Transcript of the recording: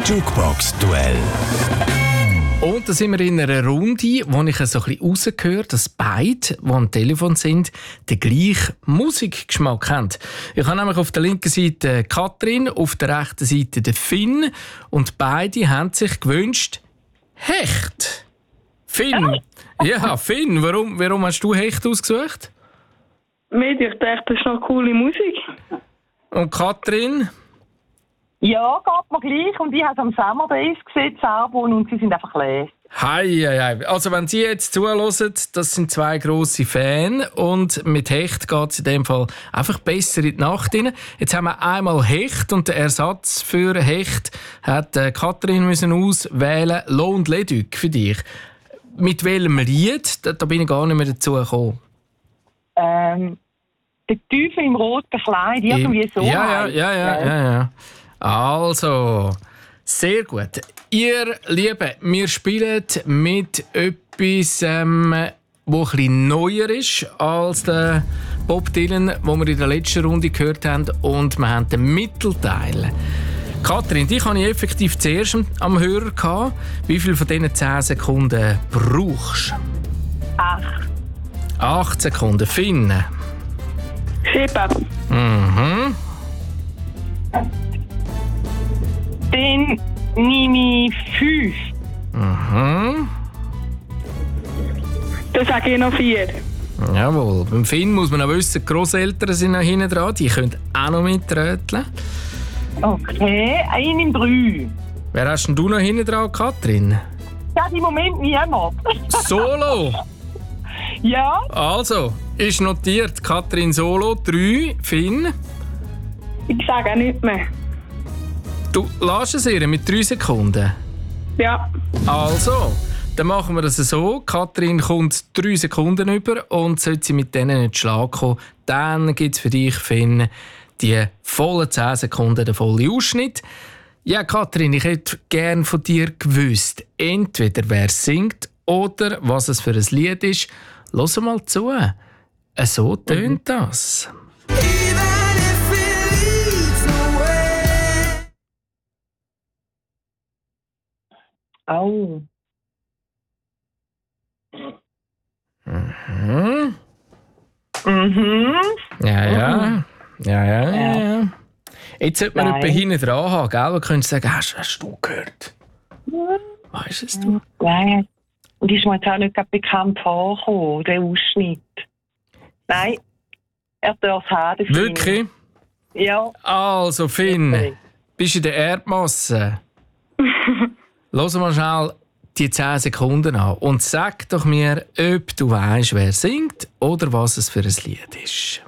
Jukebox-Duell. Und da sind wir in einer Runde, wo ich so ein bisschen rausgehöre, dass beide, die am Telefon sind, den gleichen Musikgeschmack haben. Ich habe nämlich auf der linken Seite Katrin, auf der rechten Seite den Finn. Und beide haben sich gewünscht, Hecht. Finn. Ja, Finn, warum hast du Hecht ausgesucht? Ich dachte, das ist noch coole Musik. Und Katrin? Ja, geht mir gleich. Und ich habe es am Summer Days gesehen, das Album, und sie sind einfach leer. Hei. Also wenn Sie jetzt zuhören, das sind zwei grosse Fans und mit Hecht geht es in dem Fall einfach besser in die Nacht rein. Jetzt haben wir einmal Hecht und der Ersatz für Hecht hat Katrin müssen auswählen, «Lo und Leduc» für dich. Mit welchem Lied? Da bin ich gar nicht mehr dazu gekommen. Der Teufel im roten Kleid, irgendwie so. Ja. Also, sehr gut. Ihr Lieben, wir spielen mit etwas, wo ein bisschen neuer ist als der Bob Dylan, den wir in der letzten Runde gehört haben. Und wir haben den Mittelteil. Katrin, dich hatte ich effektiv zuerst am Hörer gehabt. Wie viel von diesen 10 Sekunden brauchst du? 8 Sekunden. Finn? 7. Mhm. Dann nehme ich 5. Mhm. Dann sage ich noch 4. Jawohl. Beim Finn muss man auch wissen, die Grosseltern sind noch hinten dran. Die können auch noch mitröteln. Okay, einen in 3. Wer hast denn du noch hinten dran, Katrin? Ja, im Moment niemand. Solo! Ja, Also, ist notiert. Katrin Solo, 3. Finn? Ich sage nicht mehr. Du lässt es ihr mit 3 Sekunden. Ja. Also, dann machen wir das so. Katrin kommt 3 Sekunden über und sollte sie mit denen nicht schlagen kommen, dann gibt es für dich, Finn, die vollen 10 Sekunden, den vollen Ausschnitt. Ja, Katrin, ich hätte gerne von dir gewusst, entweder wer singt oder was es für ein Lied ist. Hör mal zu. So tönt das. oh. Mhm. Mhm. Ja. Jetzt sollte man jemanden hinten dran haben, gell? Man könnte sagen, hast du gehört? Weißt es du? Nein. Und ist mir jetzt auch nicht gerade bekannt vorgekommen, der Ausschnitt. Nein, er darf es haben. Wirklich? Ja. Also, Finn, bist du in der Erdmasse? Lass mal schnell die 10 Sekunden an und sag doch mir, ob du weißt, wer singt oder was es für ein Lied ist.